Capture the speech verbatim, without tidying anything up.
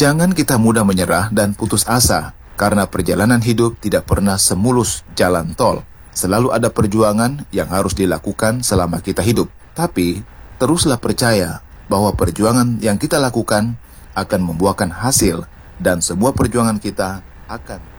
Jangan kita mudah menyerah dan putus asa, karena perjalanan hidup tidak pernah semulus jalan tol. Selalu ada perjuangan yang harus dilakukan selama kita hidup. Tapi, teruslah percaya bahwa perjuangan yang kita lakukan akan membuahkan hasil, dan semua perjuangan kita akan